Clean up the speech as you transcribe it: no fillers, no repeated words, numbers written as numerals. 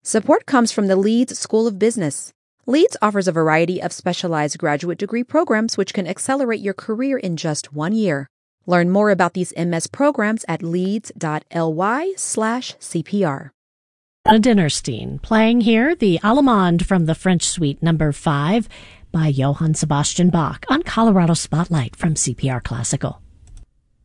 Support comes from the Leeds School of Business. Leeds offers a variety of specialized graduate degree programs which can accelerate your career in just 1 year. Learn more about these MS programs at leeds.ly/CPR. Dinnerstein, playing here the Allemande from the French Suite No. 5 by Johann Sebastian Bach on Colorado Spotlight from CPR Classical.